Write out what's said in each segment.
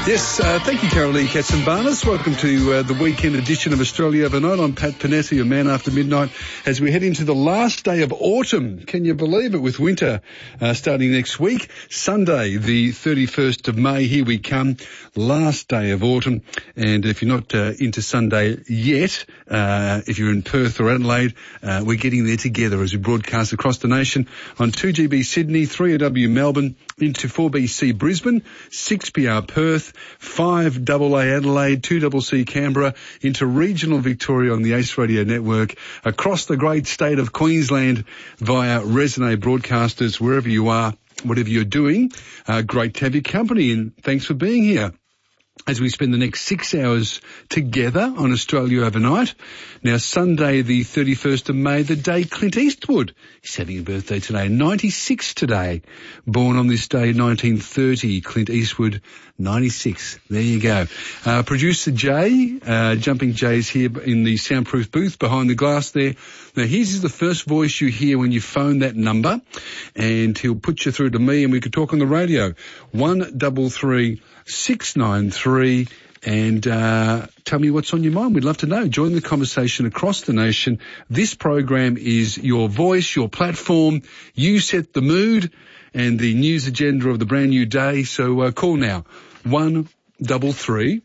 Yes, thank you, Caroline Katzenbarnes. Welcome to the weekend edition of Australia Overnight. I'm Pat Panetta, your man after midnight, as we head into the last day of autumn. Can you believe it, with winter starting next week? Sunday, the 31st of May, here we come, last day of autumn. And if you're not into Sunday yet, if you're in Perth or Adelaide, we're getting there together as we broadcast across the nation on 2GB Sydney, 3AW Melbourne, into 4BC Brisbane, 6PR Perth, 5AA Adelaide, 2CC Canberra, into regional Victoria on the Ace Radio Network, across the great state of Queensland via Resonate Broadcasters, wherever you are, whatever you're doing. Great to have your company, and thanks for being here as we spend the next 6 hours together on Australia Overnight. Now, Sunday, the 31st of May, the day Clint Eastwood is having a birthday today, 96 today. Born on this day, 1930, Clint Eastwood, 96. There you go. Producer Jay, Jumping Jay's here in the soundproof booth behind the glass there. Now, his is the first voice you hear when you phone that number, and he'll put you through to me and we could talk on the radio. 133 693, and tell me what's on your mind. We'd love to know. Join the conversation across the nation. This program is your voice, your platform. You set the mood and the news agenda of the brand new day. So call now. 133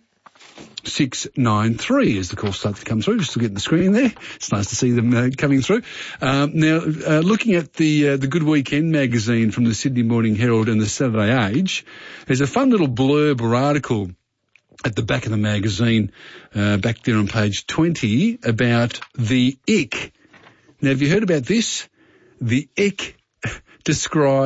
693 as the call starts to come through. Just to get the screen there. It's nice to see them coming through. Now, looking at the Good Weekend magazine from the Sydney Morning Herald and the Saturday Age, there's a fun little blurb or article at the back of the magazine, back there on page 20, about the ick. Now, have you heard about this? The ick describes